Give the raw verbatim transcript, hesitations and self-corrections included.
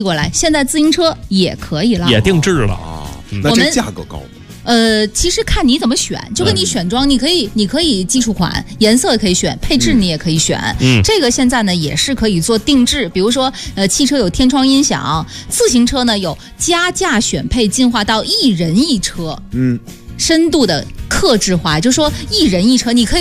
过来，现在自行车也可以了， 也定制了啊。那这价格高吗？ 呃，其实看你怎么选，就跟你选装，你可以，你可以基础款，颜色可以选，配置你也可以选。嗯，这个现在呢也是可以做定制，比如说，呃，汽车有天窗音响，自行车呢有加价选配进化到一人一车，嗯，深度的克制化，就是说一人一车，你可以。